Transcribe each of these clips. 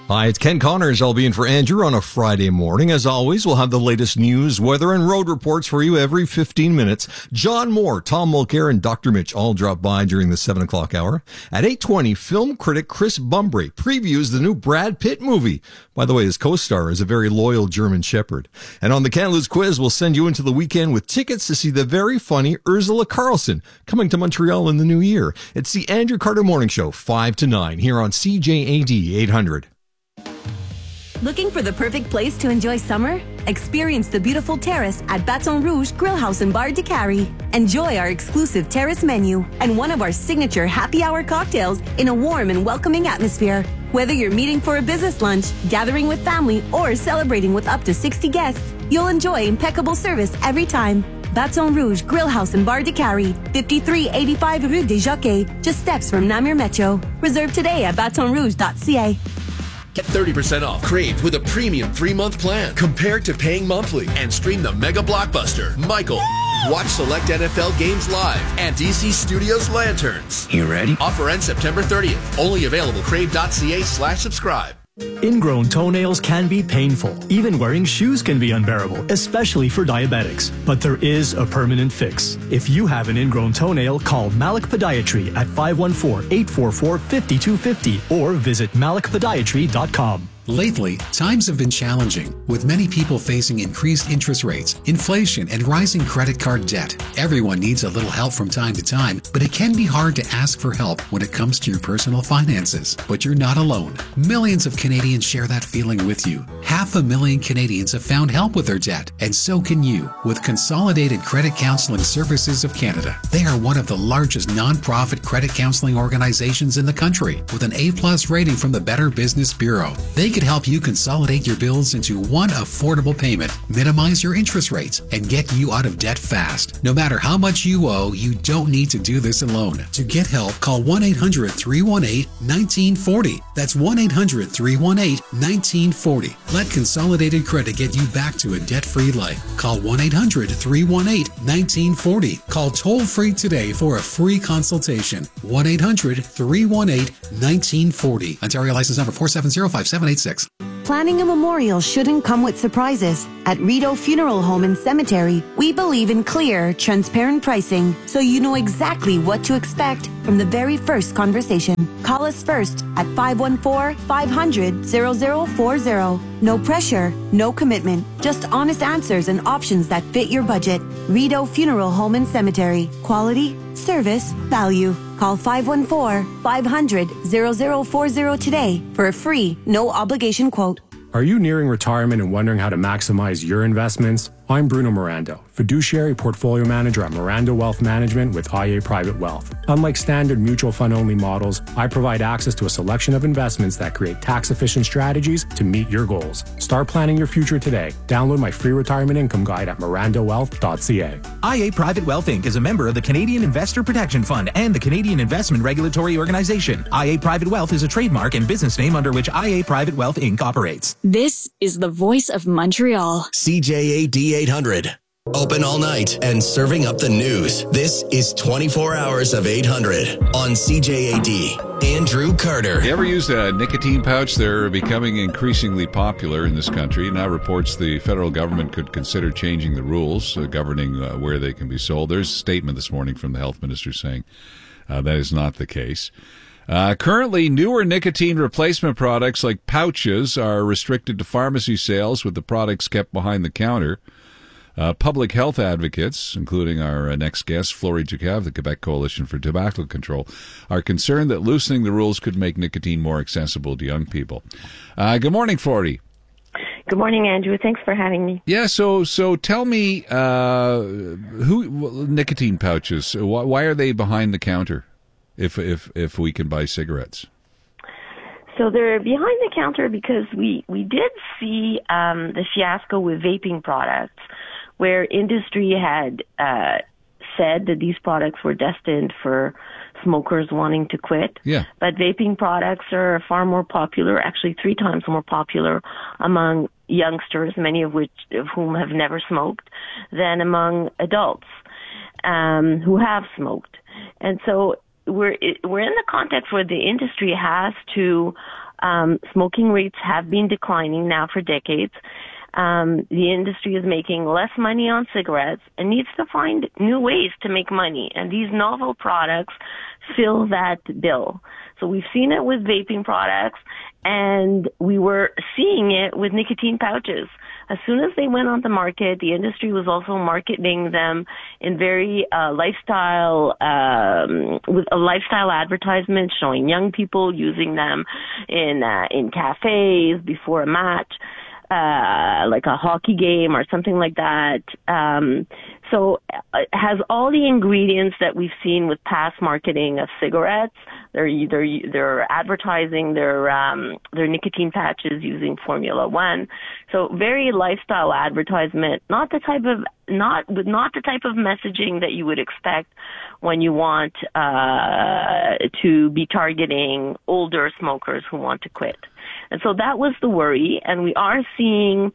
Hi, it's Ken Connors. I'll be in for Andrew on a Friday morning. As always, we'll have the latest news, weather, and road reports for you every 15 minutes. John Moore, Tom Mulcair, and Dr. Mitch all drop by during the 7 o'clock hour. At 8:20, film critic Chris Bumbray previews the new Brad Pitt movie. By the way, his co-star is a very loyal German Shepherd. And on the Can't Lose quiz, we'll send you into the weekend with tickets to see the very funny Ursula Carlson coming to Montreal in the new year. It's the Andrew Carter Morning Show, 5 to 9, here on CJAD 800. Looking for the perfect place to enjoy summer? Experience the beautiful terrace at Baton Rouge Grill House and Bar de Cary. Enjoy our exclusive terrace menu and one of our signature happy hour cocktails in a warm and welcoming atmosphere. Whether you're meeting for a business lunch, gathering with family, or celebrating with up to 60 guests, you'll enjoy impeccable service every time. Baton Rouge Grill House and Bar de Cary, 5385 Rue des Jockeys, just steps from Namur Metro. Reserve today at batonrouge.ca. Get 30% off Crave with a premium 3-month plan compared to paying monthly and stream the mega blockbuster, Michael. Watch select NFL games live and DC Studios Lanterns. You ready? Offer ends September 30th. Only available crave.ca/subscribe. Ingrown toenails can be painful. Even wearing shoes can be unbearable, especially for diabetics. But there is a permanent fix. If you have an ingrown toenail, call Malik Podiatry at 514-844-5250 or visit malikpodiatry.com. Lately, times have been challenging, with many people facing increased interest rates, inflation, and rising credit card debt. Everyone needs a little help from time to time, but it can be hard to ask for help when it comes to your personal finances. But you're not alone. Millions of Canadians share that feeling with you. 500,000 Canadians have found help with their debt, and so can you with Consolidated Credit Counseling Services of Canada. They are one of the largest non-profit credit counseling organizations in the country, with an A+ rating from the Better Business Bureau. They could help you consolidate your bills into one affordable payment, minimize your interest rates, and get you out of debt fast. No matter how much you owe, you don't need to do this alone. To get help, call 1-800-318-1940. That's 1-800-318-1940. Let Consolidated Credit get you back to a debt-free life. Call 1-800-318-1940. Call toll-free today for a free consultation. 1-800-318-1940. Ontario license number 4705786. Planning a memorial shouldn't come with surprises. At Rideau Funeral Home and Cemetery, we believe in clear, transparent pricing, so you know exactly what to expect from the very first conversation. Call us first at 514-500-0040. No pressure, no commitment, just honest answers and options that fit your budget. Rideau Funeral Home and Cemetery. Quality, service, value. Call 514-500-0040 today for a free, no obligation quote. Are you nearing retirement and wondering how to maximize your investments? I'm Bruno Mirando, fiduciary portfolio manager at Mirando Wealth Management with IA Private Wealth. Unlike standard mutual fund only models, I provide access to a selection of investments that create tax-efficient strategies to meet your goals. Start planning your future today. Download my free retirement income guide at mirandowealth.ca. IA Private Wealth Inc. is a member of the Canadian Investor Protection Fund and the Canadian Investment Regulatory Organization. IA Private Wealth is a trademark and business name under which IA Private Wealth Inc. operates. This is the voice of Montreal. CJAD 800. Open all night and serving up the news. This is 24 hours of 800 on CJAD. Andrew Carter. You ever used a nicotine pouch? They're becoming increasingly popular in this country. Now reports the federal government could consider changing the rules governing where they can be sold. There's a statement this morning from the health minister saying that is not the case. Currently, newer nicotine replacement products like pouches are restricted to pharmacy sales, with the products kept behind the counter. Public health advocates, including our next guest, Flory Ducave, the Quebec Coalition for Tobacco Control, are concerned that loosening the rules could make nicotine more accessible to young people. Good morning, Flory. Good morning, Andrew. Thanks for having me. Yeah, so tell me, nicotine pouches, why are they behind the counter if we can buy cigarettes? So they're behind the counter because we did see the fiasco with vaping products, where industry had said that these products were destined for smokers wanting to quit. Yeah. But vaping products are far more popular, actually 3 times more popular among youngsters, many of whom have never smoked, than among adults who have smoked. And so we're in the context where the industry has to Smoking rates have been declining now for decades. The industry is making less money on cigarettes and needs to find new ways to make money. And these novel products fill that bill. So we've seen it with vaping products, and we were seeing it with nicotine pouches. As soon as they went on the market, the industry was also marketing them in very lifestyle, with a lifestyle advertisement showing young people using them in cafes before a match. Like a hockey game or something like that. So it has all the ingredients that we've seen with past marketing of cigarettes. They're advertising their nicotine patches using Formula One. So very lifestyle advertisement, not the type of messaging that you would expect when you want to be targeting older smokers who want to quit. And so that was the worry, and we are seeing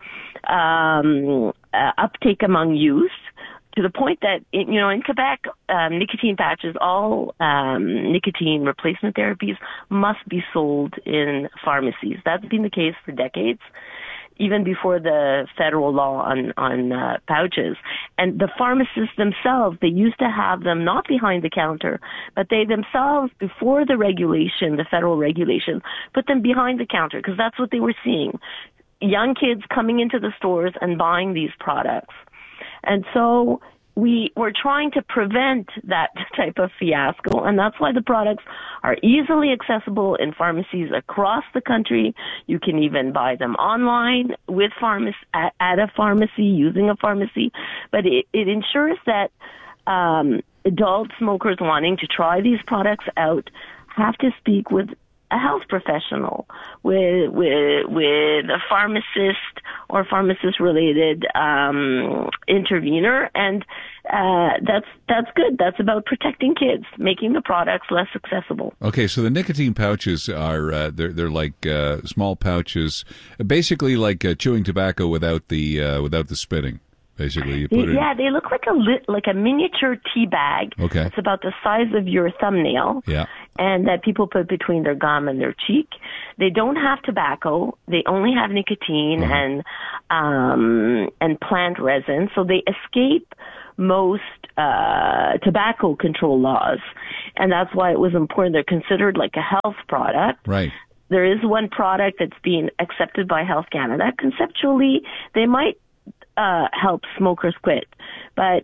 uptake among youth to the point that, in Quebec, nicotine patches, all nicotine replacement therapies must be sold in pharmacies. That's been the case for decades, even before the federal law on pouches. And the pharmacists themselves, they used to have them not behind the counter, but they themselves, before the regulation, the federal regulation, put them behind the counter because that's what they were seeing. Young kids coming into the stores and buying these products. And so we were trying to prevent that type of fiasco, and that's why the products are easily accessible in pharmacies across the country. You can even buy them online with at a pharmacy, using a pharmacy. But it ensures that adult smokers wanting to try these products out have to speak with a health professional, with a pharmacist or pharmacist-related intervener, and that's good. That's about protecting kids, making the products less accessible. Okay, so the nicotine pouches are they're like small pouches, basically like chewing tobacco without the spitting. Basically, you put they look like a miniature tea bag. Okay, it's about the size of your thumbnail. Yeah, and that people put between their gum and their cheek. They don't have tobacco. They only have nicotine and plant resin. So they escape most tobacco control laws, and that's why it was important. They're considered like a health product. Right. There is one product that's being accepted by Health Canada. Conceptually, they might help smokers quit, but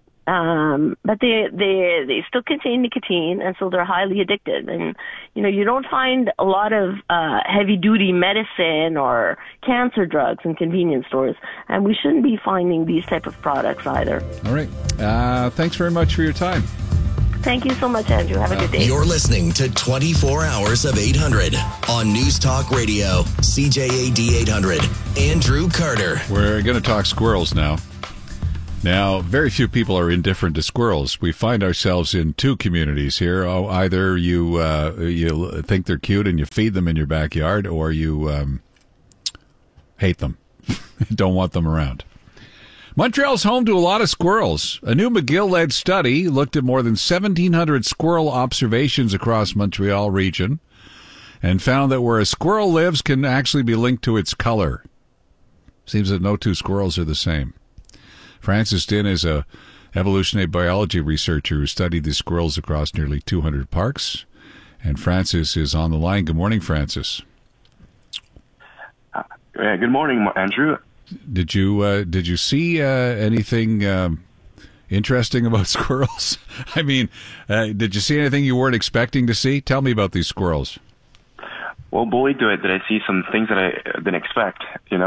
they still contain nicotine, and so they're highly addictive. And you don't find a lot of heavy duty medicine or cancer drugs in convenience stores, and we shouldn't be finding these type of products either. All right, thanks very much for your time. Thank you so much, Andrew. Have a good day. You're listening to 24 Hours of 800 on News Talk Radio, CJAD 800. Andrew Carter. We're going to talk squirrels now. Now, very few people are indifferent to squirrels. We find ourselves in two communities here. Either you think they're cute and you feed them in your backyard, or you hate them, don't want them around. Montreal's home to a lot of squirrels. A new McGill-led study looked at more than 1,700 squirrel observations across Montreal region and found that where a squirrel lives can actually be linked to its color. Seems that no two squirrels are the same. Francis Din is a evolutionary biology researcher who studied the squirrels across nearly 200 parks. And Francis is on the line. Good morning, Francis. Good morning, Andrew. Did you see anything interesting about squirrels? I mean, did you see anything you weren't expecting to see? Tell me about these squirrels. Well, boy, did I see some things that I didn't expect.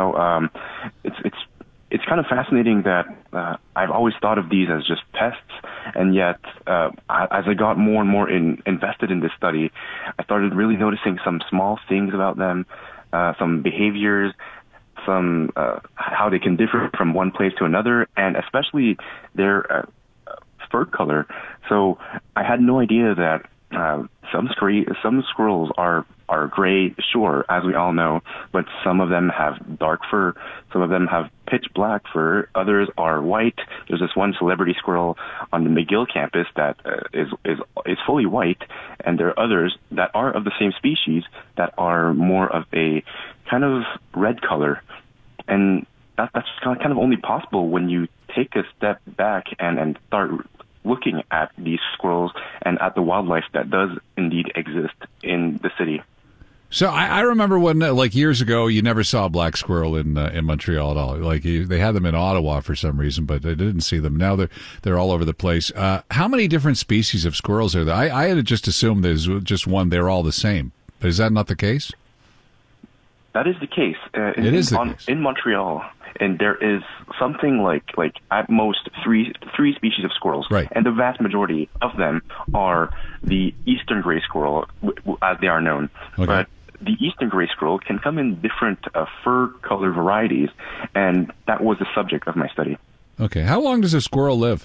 It's kind of fascinating that I've always thought of these as just pests, and yet as I got more and more invested in this study, I started really noticing some small things about them, some behaviors, some how they can differ from one place to another, and especially their fur color. So I had no idea that some squirrels are are gray, sure, as we all know, but some of them have dark fur, some of them have pitch black fur, others are white. There's this one celebrity squirrel on the McGill campus that is fully white, and there are others that are of the same species that are more of a kind of red color. And that's kind of only possible when you take a step back and start looking at these squirrels and at the wildlife that does indeed exist in the city. So I remember when, like years ago, you never saw a black squirrel in Montreal at all. Like they had them in Ottawa for some reason, but I didn't see them. Now they're all over the place. How many different species of squirrels are there? I had just assumed there's just one. They're all the same, but is that not the case? That is the case. It is the case in Montreal. And there is something like at most three species of squirrels, right? And the vast majority of them are the eastern gray squirrel, as they are known. Okay. But the eastern gray squirrel can come in different fur color varieties, and that was the subject of my study. Okay, how long does a squirrel live?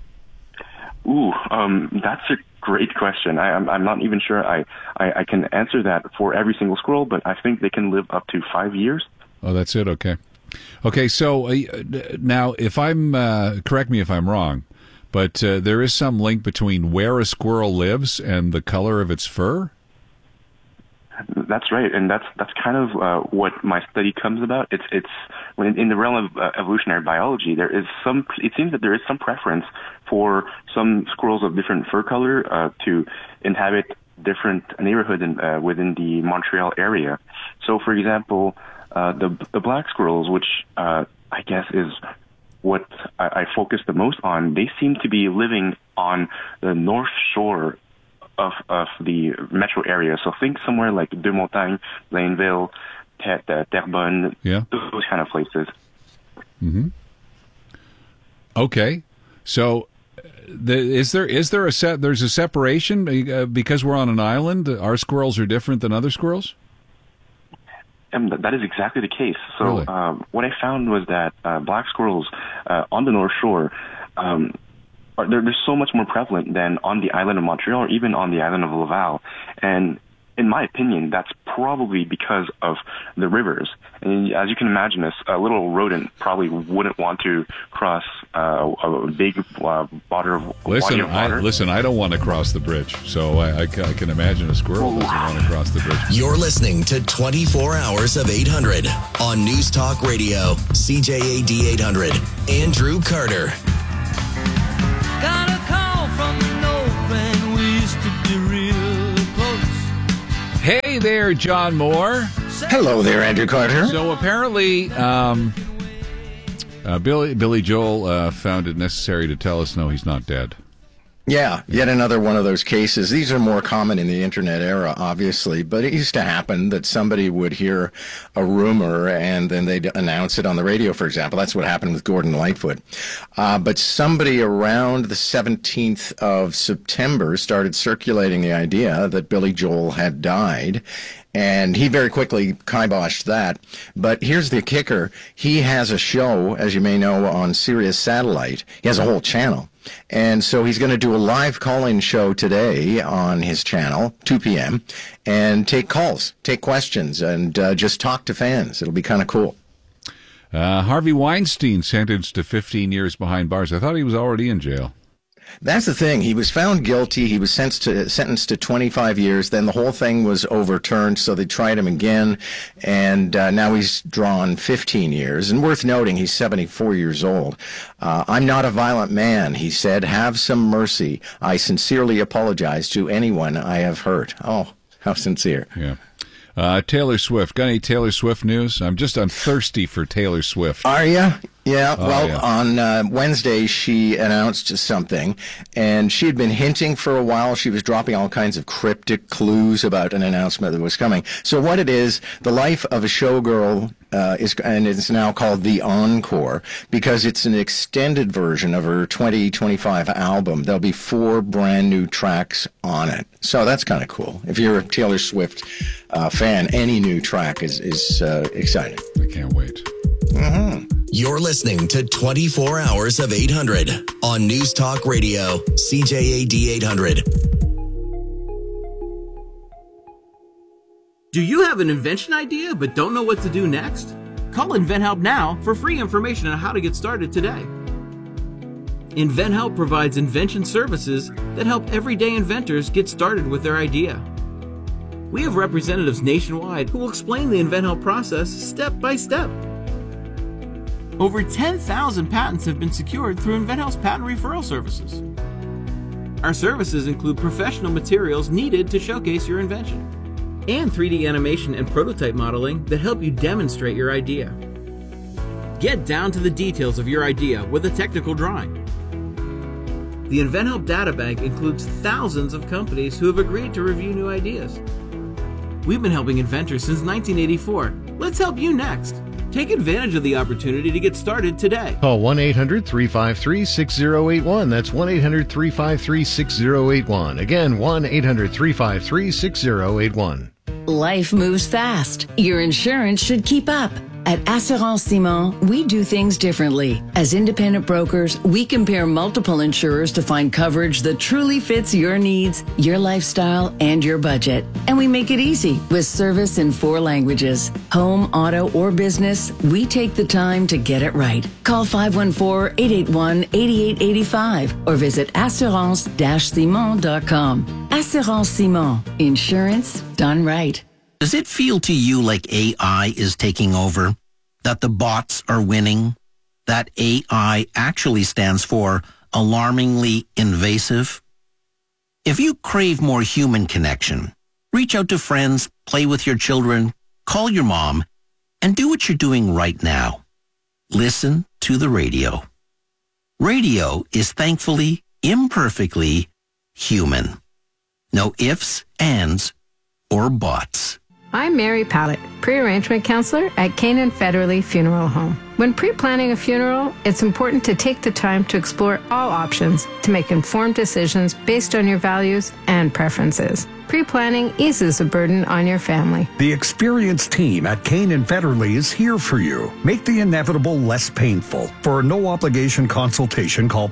Ooh, that's a great question. I'm not even sure I can answer that for every single squirrel, but I think they can live up to 5 years. Oh, that's it. Okay, so now, if I'm correct me if I'm wrong, but there is some link between where a squirrel lives and the color of its fur? That's right, and that's kind of what my study comes about. It's when in the realm of evolutionary biology, it seems that there is some preference for some squirrels of different fur color to inhabit different neighborhoods within the Montreal area. So, for example, the black squirrels, which I guess is what I focus the most on, they seem to be living on the north shore of the metro area. So think somewhere like Deux Montagnes, Blainville, Terrebonne, those kind of places. Mm-hmm. Okay, so there's a separation because we're on an island? Our squirrels are different than other squirrels? That is exactly the case. So really? What I found was that black squirrels on the North Shore, they're so much more prevalent than on the island of Montreal or even on the island of Laval. And in my opinion, that's probably because of the rivers. And as you can imagine, a little rodent probably wouldn't want to cross a big body of water. Listen, I don't want to cross the bridge, so I can imagine a squirrel doesn't want to cross the bridge. You're listening to 24 Hours of 800 on News Talk Radio, CJAD 800. Andrew Carter. Got a call from an old friend, we used to be real close. Hey there, John Moore. Hello there, Andrew Carter. So apparently, Billy Joel found it necessary to tell us, no, he's not dead. Yeah, yet another one of those cases. These are more common in the internet era, obviously, but it used to happen that somebody would hear a rumor and then they'd announce it on the radio, for example. That's what happened with Gordon Lightfoot. But somebody around the 17th of September started circulating the idea that Billy Joel had died. And he very quickly kiboshed that. But here's the kicker. He has a show, as you may know, on Sirius Satellite. He has a whole channel. And so he's going to do a live call-in show today on his channel, 2 p.m., and take calls, take questions, and just talk to fans. It'll be kind of cool. Harvey Weinstein sentenced to 15 years behind bars. I thought he was already in jail. That's the thing. He was found guilty. He was sentenced to 25 years. Then the whole thing was overturned, so they tried him again, and now he's drawn 15 years. And worth noting, he's 74 years old. I'm not a violent man, he said. Have some mercy. I sincerely apologize to anyone I have hurt. Oh, how sincere. Yeah. Taylor Swift. Got any Taylor Swift news? I'm thirsty for Taylor Swift. Are you? Yeah, on Wednesday she announced something, and she had been hinting for a while. She was dropping all kinds of cryptic clues about an announcement that was coming. So what it is, the life of a showgirl it's now called The Encore, because it's an extended version of her 2025 album. There'll be 4 brand new tracks on it. So that's kind of cool. If you're a Taylor Swift fan, any new track is exciting. I can't wait. Mm-hmm. You're listening to 24 Hours of 800 on News Talk Radio, CJAD 800. Do you have an invention idea but don't know what to do next? Call InventHelp now for free information on how to get started today. InventHelp provides invention services that help everyday inventors get started with their idea. We have representatives nationwide who will explain the InventHelp process step by step. Over 10,000 patents have been secured through InventHelp's patent referral services. Our services include professional materials needed to showcase your invention, and 3D animation and prototype modeling that help you demonstrate your idea. Get down to the details of your idea with a technical drawing. The InventHelp Data Bank includes thousands of companies who have agreed to review new ideas. We've been helping inventors since 1984. Let's help you next. Take advantage of the opportunity to get started today. Call 1-800-353-6081. That's 1-800-353-6081. Again, 1-800-353-6081. Life moves fast. Your insurance should keep up. At Assurance Simon, we do things differently. As independent brokers, we compare multiple insurers to find coverage that truly fits your needs, your lifestyle, and your budget. And we make it easy with service in 4 languages. Home, auto, or business, we take the time to get it right. Call 514-881-8885 or visit assurance-simon.com. Assurance Simon. Insurance done right. Does it feel to you like AI is taking over? That the bots are winning? That AI actually stands for alarmingly invasive? If you crave more human connection, reach out to friends, play with your children, call your mom, and do what you're doing right now. Listen to the radio. Radio is thankfully, imperfectly human. No ifs, ands, or buts. I'm Mary Pallett, pre-arrangement counselor at Canaan Federally Funeral Home. When pre-planning a funeral, it's important to take the time to explore all options to make informed decisions based on your values and preferences. Pre-planning eases the burden on your family. The experienced team at Canaan Federally is here for you. Make the inevitable less painful. For a no-obligation consultation, call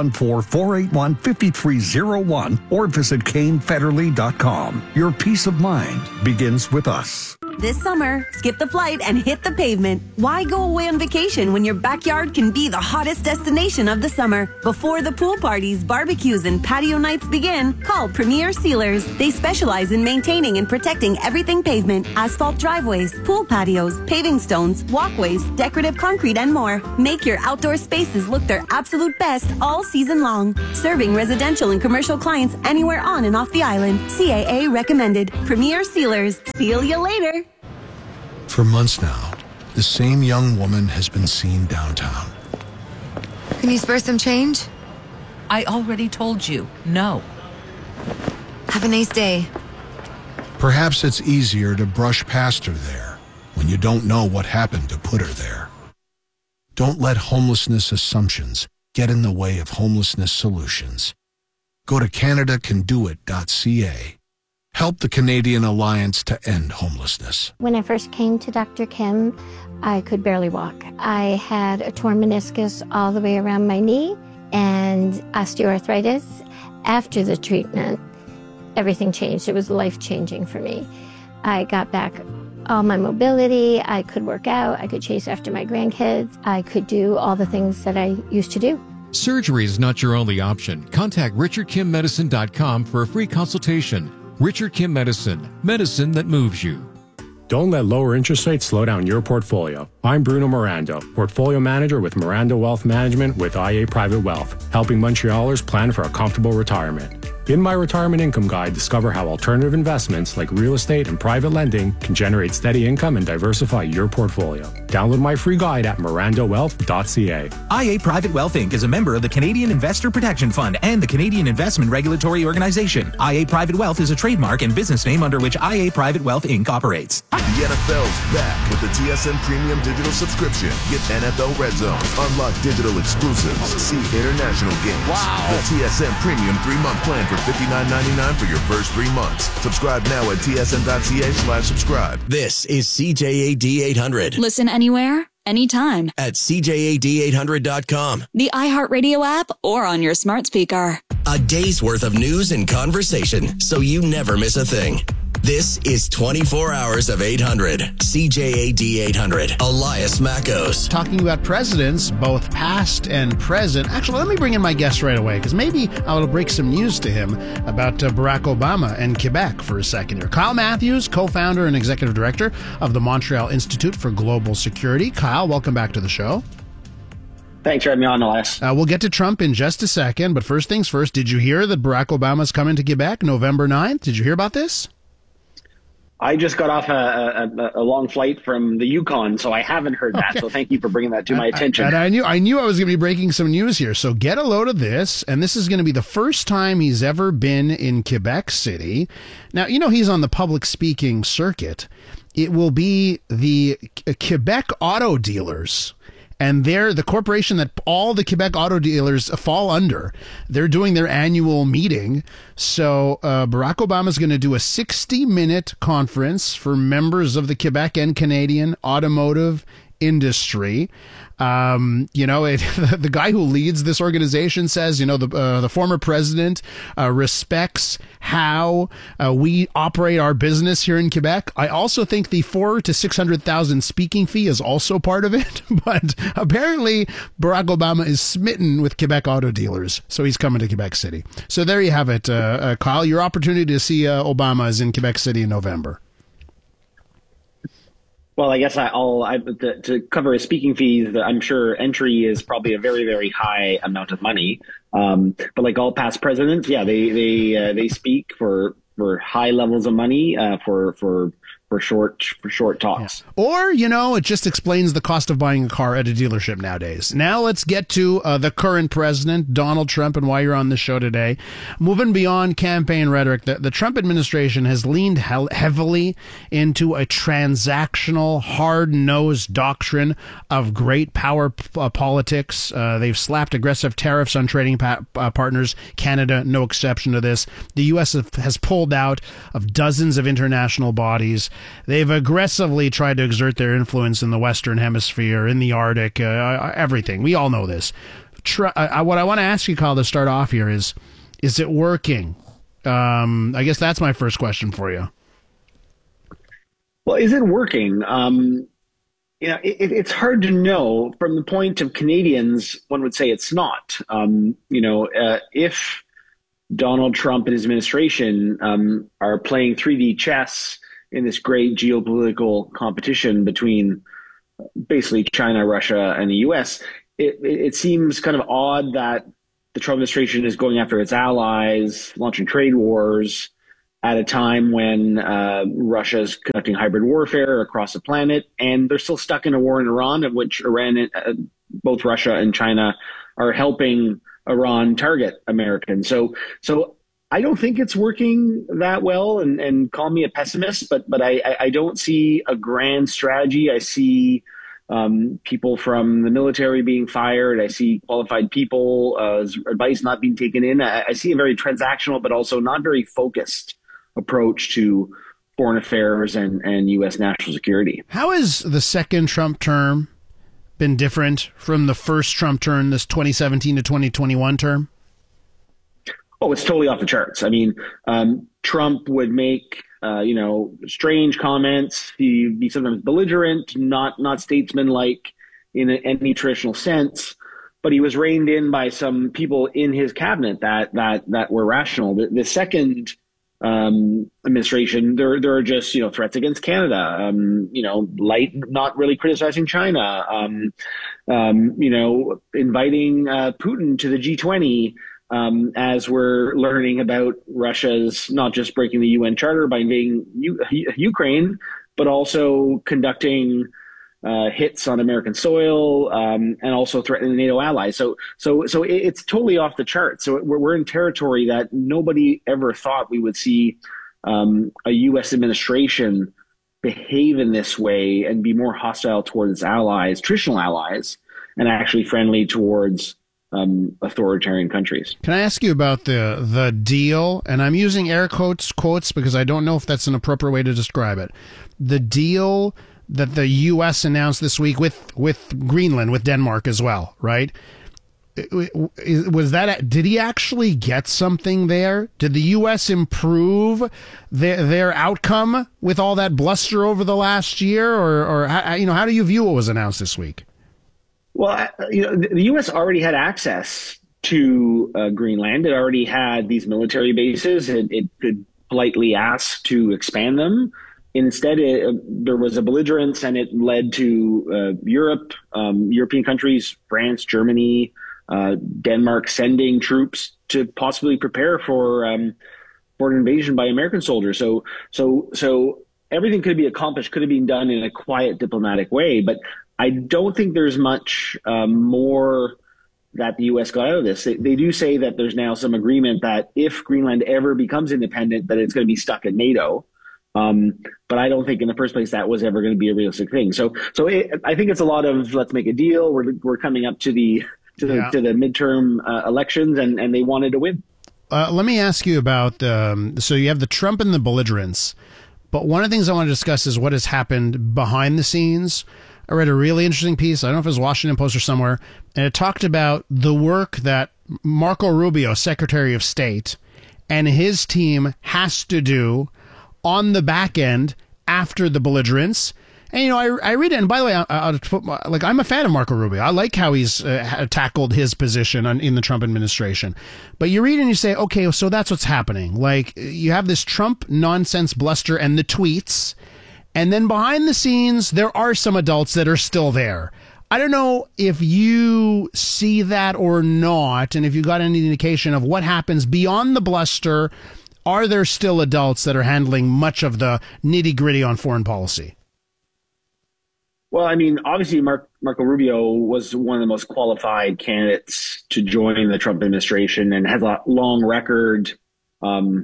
514-481-5301 or visit canefederally.com. Your peace of mind begins with us. This summer, skip the flight and hit the pavement. Why go away on vacation when your backyard can be the hottest destination of the summer? Before the pool parties, barbecues, and patio nights begin, call Premier Sealers. They specialize in maintaining and protecting everything pavement, asphalt driveways, pool patios, paving stones, walkways, decorative concrete, and more. Make your outdoor spaces look their absolute best all season long. Serving residential and commercial clients anywhere on and off the island. CAA recommended. Premier Sealers. Seal you later. For months now, the same young woman has been seen downtown. Can you spare some change? I already told you, no. Have a nice day. Perhaps it's easier to brush past her there when you don't know what happened to put her there. Don't let homelessness assumptions get in the way of homelessness solutions. Go to CanadaCanDoIt.ca. Help the Canadian Alliance to End Homelessness. When I first came to Dr. Kim, I could barely walk. I had a torn meniscus all the way around my knee and osteoarthritis. After the treatment, everything changed. It was life-changing for me. I got back all my mobility. I could work out. I could chase after my grandkids. I could do all the things that I used to do. Surgery is not your only option. Contact RichardKimMedicine.com for a free consultation. Richard Kim Medicine, medicine that moves you. Don't let lower interest rates slow down your portfolio. I'm Bruno Miranda, Portfolio Manager with Miranda Wealth Management with IA Private Wealth, helping Montrealers plan for a comfortable retirement. In my Retirement Income Guide, discover how alternative investments like real estate and private lending can generate steady income and diversify your portfolio. Download my free guide at mirandawealth.ca. IA Private Wealth Inc. is a member of the Canadian Investor Protection Fund and the Canadian Investment Regulatory Organization. IA Private Wealth is a trademark and business name under which IA Private Wealth Inc. operates. The NFL's back with the TSN Premium Digital Subscription. Get NFL Red Zone, unlock digital exclusives, see international games. Wow! The TSN Premium 3-month plan for $59.99 for your first 3 months. Subscribe now at tsn.ca/subscribe. This is CJAD 800. Listen anywhere, anytime. At CJAD800.com. The iHeartRadio app or on your smart speaker. A day's worth of news and conversation, so you never miss a thing. This is 24 Hours of 800. CJAD 800. Elias Mackos. Talking about presidents, both past and present. Actually, let me bring in my guest right away, because maybe I'll break some news to him about Barack Obama and Quebec for a second here. Kyle Matthews, co-founder and executive director of the Montreal Institute for Global Security. Kyle, welcome back to the show. Thanks for having me on, Elias. We'll get to Trump in just a second, but first things first, did you hear that Barack Obama's coming to Quebec November 9th? Did you hear about this? I just got off a long flight from the Yukon, so I haven't heard that. So thank you for bringing that to my attention. And I knew I was going to be breaking some news here. So get a load of this, and this is going to be the first time he's ever been in Quebec City. Now, you know he's on the public speaking circuit. It will be the Quebec auto dealers. And they're the corporation that all the Quebec auto dealers fall under. They're doing their annual meeting. So Barack Obama is going to do a 60-minute conference for members of the Quebec and Canadian automotive industry. The guy who leads this organization says, the former president respects how we operate our business here in Quebec. I also think the $400,000 to $600,000 speaking fee is also part of it. But apparently Barack Obama is smitten with Quebec auto dealers, so he's coming to Quebec City. So there you have it, Kyle. Your opportunity to see Obama is in Quebec City in November. Well, I guess to cover his speaking fees, I'm sure entry is probably a very, very high amount of money. But like all past presidents, yeah, they speak for high levels of money for short talks. Yeah. Or, it just explains the cost of buying a car at a dealership nowadays. Now let's get to the current president, Donald Trump, and why you're on the show today. Moving beyond campaign rhetoric, the Trump administration has leaned heavily into a transactional, hard-nosed doctrine of great power politics. They've slapped aggressive tariffs on trading partners, Canada no exception to this. The U.S. has pulled out of dozens of international bodies. They've aggressively tried to exert their influence in the Western Hemisphere, in the Arctic, everything. We all know this. What I want to ask you, Kyle, to start off here is it working? I guess that's my first question for you. Well, is it working? It's hard to know. From the point of Canadians, one would say it's not. If Donald Trump and his administration are playing 3D chess in this great geopolitical competition between basically China, Russia, and the U.S., it seems kind of odd that the Trump administration is going after its allies, launching trade wars at a time when Russia is conducting hybrid warfare across the planet, and they're still stuck in a war in Iran, of which both Russia and China are helping Iran target Americans. So I don't think it's working that well, and call me a pessimist, but I don't see a grand strategy. I see people from the military being fired. I see qualified people, advice not being taken in. I see a very transactional, but also not very focused approach to foreign affairs and U.S. national security. How has the second Trump term been different from the first Trump term, this 2017 to 2021 term? Oh, it's totally off the charts. I mean, Trump would make, strange comments. He'd be sometimes belligerent, not statesman-like in any traditional sense. But he was reined in by some people in his cabinet that were rational. The second administration, there are just threats against Canada. Light, not really criticizing China. Inviting Putin to the G20. As we're learning about Russia's not just breaking the UN Charter by invading Ukraine, but also conducting hits on American soil and also threatening NATO allies. So it's totally off the chart. So we're in territory that nobody ever thought we would see a U.S. administration behave in this way and be more hostile towards its allies, traditional allies, and actually friendly towards authoritarian countries. Can I ask you about the deal? And I'm using air quotes because I don't know if that's an appropriate way to describe it. The deal that the U.S. announced this week with Greenland, with Denmark as well, right? did he actually get something there? Did the U.S. improve their outcome with all that bluster over the last year, or how do you view what was announced this week? Well, the U.S. already had access to Greenland. It already had these military bases. It could politely ask to expand them. Instead, there was a belligerence, and it led to European countries, France, Germany, Denmark, sending troops to possibly prepare for an invasion by American soldiers. So everything could be accomplished, could have been done in a quiet diplomatic way. But I don't think there's much more that the U.S. got out of this. They do say that there's now some agreement that if Greenland ever becomes independent, that it's going to be stuck at NATO. But I don't think in the first place that was ever going to be a realistic thing. So I think it's a lot of let's make a deal. We're coming up to the midterm elections, and they wanted to win. Let me ask you about so you have the Trump and the belligerents, but one of the things I want to discuss is what has happened behind the scenes. I read a really interesting piece. I don't know if it was Washington Post or somewhere, and it talked about the work that Marco Rubio, Secretary of State, and his team has to do on the back end after the belligerents. And, I read it, and by the way, I'm a fan of Marco Rubio. I like how he's tackled his position in the Trump administration. But you read and you say, okay, so that's what's happening. Like, you have this Trump nonsense bluster and the tweets, and then behind the scenes, there are some adults that are still there. I don't know if you see that or not, and if you got any indication of what happens beyond the bluster. Are there still adults that are handling much of the nitty-gritty on foreign policy? Well, I mean, obviously, Marco Rubio was one of the most qualified candidates to join the Trump administration and has a long record of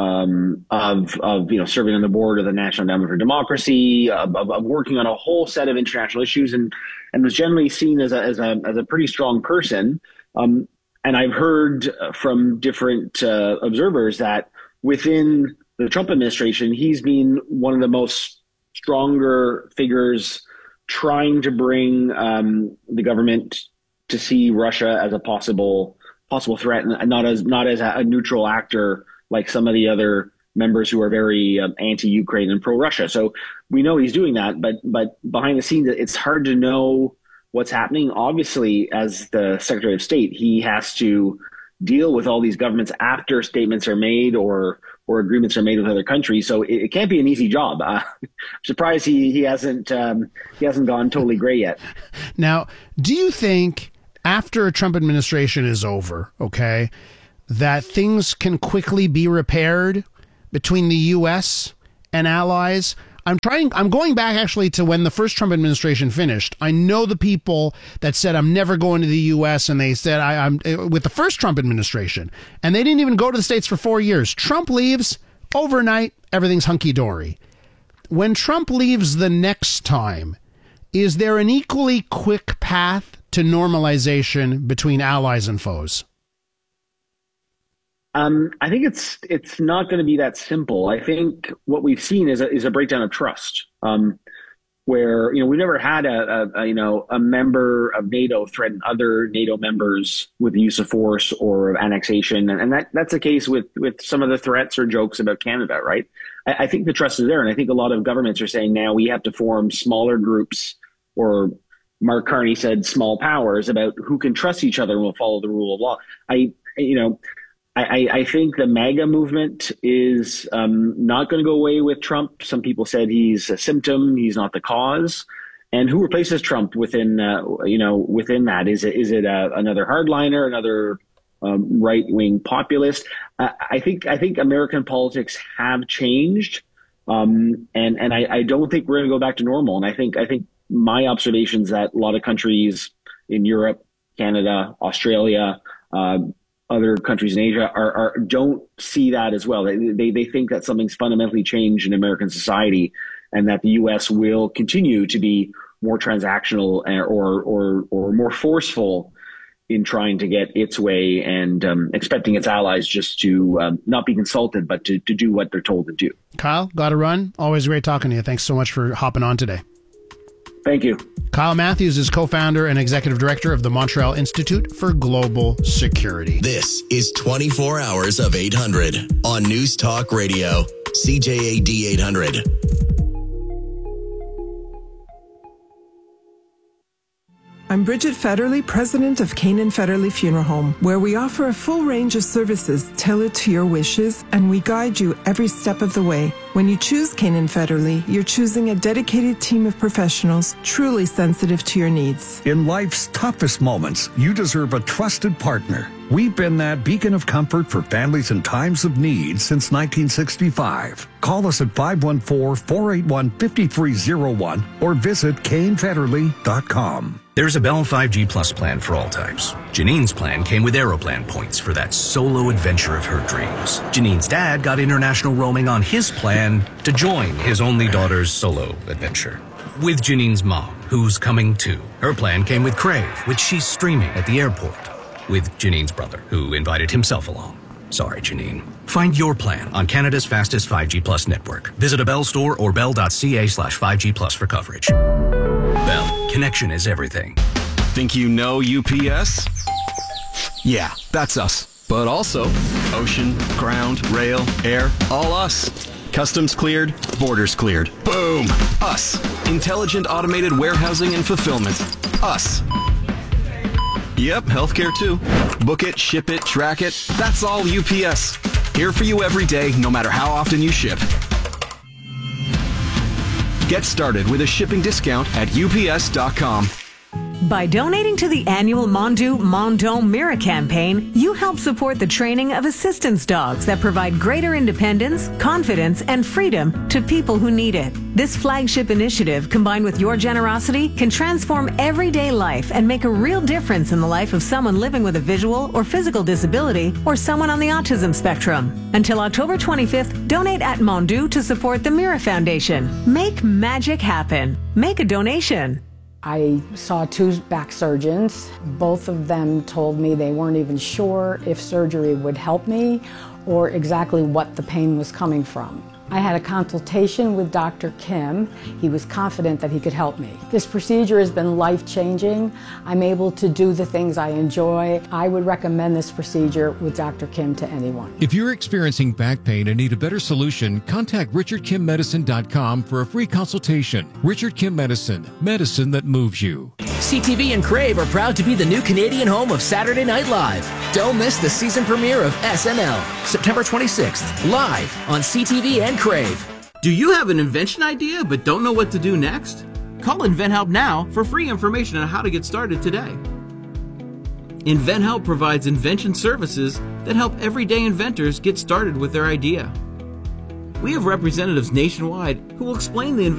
serving on the board of the National Endowment for Democracy, of working on a whole set of international issues, and was generally seen as a pretty strong person. And I've heard from different observers that within the Trump administration, he's been one of the most stronger figures trying to bring the government to see Russia as a possible threat, and not as a neutral actor like some of the other members who are very anti-Ukraine and pro-Russia. So we know he's doing that, but behind the scenes, it's hard to know what's happening. Obviously, as the Secretary of State, he has to deal with all these governments after statements are made or agreements are made with other countries. So it can't be an easy job. I'm surprised he hasn't gone totally gray yet. Now, do you think after a Trump administration is over, okay, that things can quickly be repaired between the U.S. and allies? I'm going back actually to when the first Trump administration finished. I know the people that said, I'm never going to the U.S. and they said, I'm with the first Trump administration, and they didn't even go to the States for 4 years. Trump leaves overnight. Everything's hunky dory. When Trump leaves the next time, is there an equally quick path to normalization between allies and foes? I think it's not going to be that simple. I think what we've seen is a breakdown of trust, where we've never had a member of NATO threaten other NATO members with the use of force or of annexation, and that's the case with some of the threats or jokes about Canada, right? I think the trust is there, and I think a lot of governments are saying now we have to form smaller groups, or Mark Carney said small powers, about who can trust each other and will follow the rule of law. I think the MAGA movement is not going to go away with Trump. Some people said he's a symptom, he's not the cause. And who replaces Trump within that? Is it another hardliner, another right-wing populist? I think American politics have changed, and I don't think we're going to go back to normal. And I think my observations that a lot of countries in Europe, Canada, Australia, other countries in Asia don't see that as well. They think that something's fundamentally changed in American society, and that the U.S. will continue to be more transactional or more forceful in trying to get its way, and expecting its allies just to not be consulted, but to do what they're told to do. Kyle, got to run. Always great talking to you. Thanks so much for hopping on today. Thank you. Kyle Matthews is co-founder and executive director of the Montreal Institute for Global Security. This is 24 Hours of 800 on News Talk Radio, CJAD 800. I'm Bridget Federley, president of Canaan Federley Funeral Home, where we offer a full range of services tailored to your wishes, and we guide you every step of the way. When you choose Canaan Federley, you're choosing a dedicated team of professionals truly sensitive to your needs. In life's toughest moments, you deserve a trusted partner. We've been that beacon of comfort for families in times of need since 1965. Call us at 514-481-5301 or visit canefederley.com. There's a Bell 5G Plus plan for all types. Janine's plan came with Aeroplan points for that solo adventure of her dreams. Janine's dad got international roaming on his plan to join his only daughter's solo adventure. With Janine's mom, who's coming too. Her plan came with Crave, which she's streaming at the airport. With Janine's brother, who invited himself along. Sorry, Janine. Find your plan on Canada's fastest 5G Plus network. Visit a Bell store or bell.ca/5G Plus for coverage. Bell, connection is everything. Think you know UPS? Yeah, that's us. But also ocean, ground, rail, air, all us. Customs cleared, borders cleared. Boom! Us. Intelligent automated warehousing and fulfillment. Us. Yep, healthcare too. Book it, ship it, track it. That's all UPS. Here for you every day, no matter how often you ship. Get started with a shipping discount at UPS.com. By donating to the annual Mondo Mira campaign, you help support the training of assistance dogs that provide greater independence, confidence, and freedom to people who need it. This flagship initiative, combined with your generosity, can transform everyday life and make a real difference in the life of someone living with a visual or physical disability or someone on the autism spectrum. Until October 25th, donate at Mondo to support the Mira Foundation. Make magic happen. Make a donation. I saw 2 back surgeons. Both of them told me they weren't even sure if surgery would help me or exactly what the pain was coming from. I had a consultation with Dr. Kim. He was confident that he could help me. This procedure has been life-changing. I'm able to do the things I enjoy. I would recommend this procedure with Dr. Kim to anyone. If you're experiencing back pain and need a better solution, contact RichardKimMedicine.com for a free consultation. Richard Kim Medicine, medicine that moves you. CTV and Crave are proud to be the new Canadian home of Saturday Night Live. Don't miss the season premiere of SNL, September 26th, live on CTV and Crave. Do you have an invention idea but don't know what to do next? Call InventHelp now for free information on how to get started today. InventHelp provides invention services that help everyday inventors get started with their idea. We have representatives nationwide who will explain the